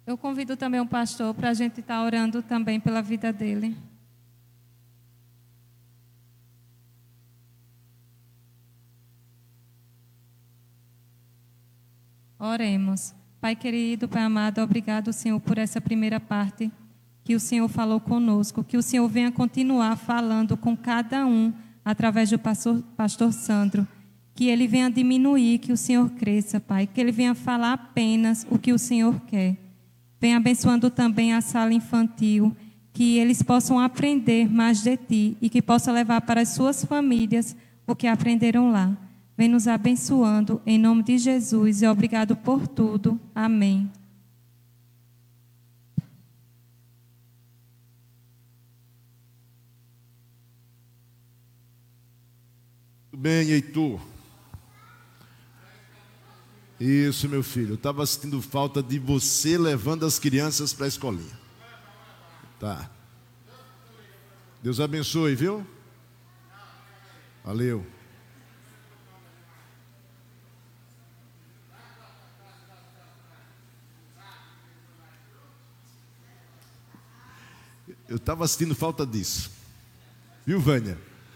Eu convido também o pastor para a gente estar orando também pela vida dele. Oremos. Pai querido, Pai amado, obrigado, Senhor, por essa primeira parte que o Senhor falou conosco. Que o Senhor venha continuar falando com cada um através do pastor Sandro. Que ele venha diminuir, que o Senhor cresça, Pai. Que ele venha falar apenas o que o Senhor quer. Venha abençoando também a sala infantil. Que eles possam aprender mais de Ti e que possa levar para as suas famílias o que aprenderam lá. Vem nos abençoando, em nome de Jesus, e obrigado por tudo. Amém. Tudo bem, Heitor? Isso, meu filho. Eu estava sentindo falta de você levando as crianças para a escolinha. Tá. Deus abençoe, viu? Valeu. Eu estava sentindo falta disso. Viu, Vânia?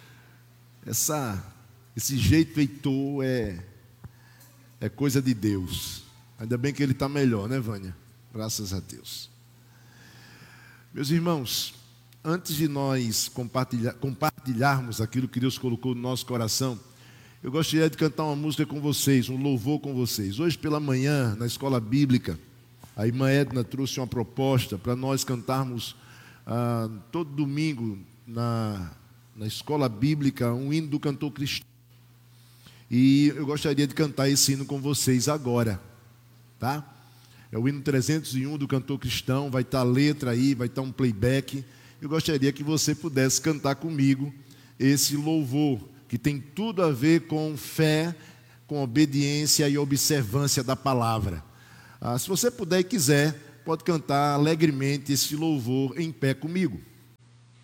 Esse jeito Heitor é coisa de Deus. Ainda bem que ele está melhor, né, Vânia? Graças a Deus. Meus irmãos, antes de nós compartilharmos aquilo que Deus colocou no nosso coração, eu gostaria de cantar uma música com vocês, um louvor com vocês. Hoje pela manhã, na escola bíblica, a irmã Edna trouxe uma proposta para nós cantarmos todo domingo na escola bíblica um hino do cantor cristão. E eu gostaria de cantar esse hino com vocês agora, tá? É o hino 301 do cantor cristão, vai estar a letra aí, vai estar um playback. Eu gostaria que você pudesse cantar comigo esse louvor, que tem tudo a ver com fé, com obediência e observância da palavra. Se você puder e quiser, pode cantar alegremente esse louvor em pé comigo.